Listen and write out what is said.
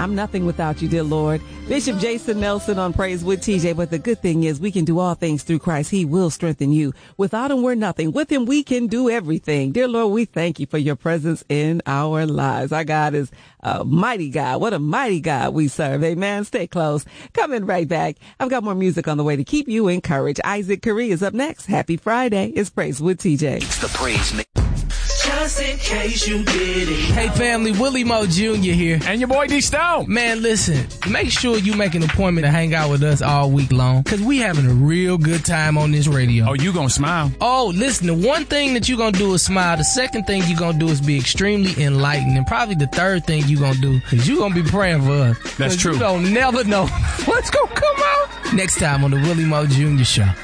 I'm nothing without you, dear Lord. Bishop Jason Nelson on Praise with TJ. But the good thing is we can do all things through Christ. He will strengthen you. Without him, we're nothing. With him, we can do everything. Dear Lord, we thank you for your presence in our lives. Our God is a mighty God. What a mighty God we serve. Amen. Stay close. Coming right back. I've got more music on the way to keep you encouraged. Isaac Curry is up next. Happy Friday. It's Praise with TJ. It's the Praise Mix. Just in case you did it. Hey family, Willie Moe Jr. here. And your boy D Stone. Man, listen, make sure you make an appointment to hang out with us all week long, because we having a real good time on this radio. Oh, you gonna smile? Oh, listen, the one thing that you gonna do is smile. The second thing you gonna do is be extremely enlightened. And probably the third thing you gonna do is you gonna be praying for us. That's true. You don't never know what's gonna come out. Next time on the Willie Moe Jr. Show.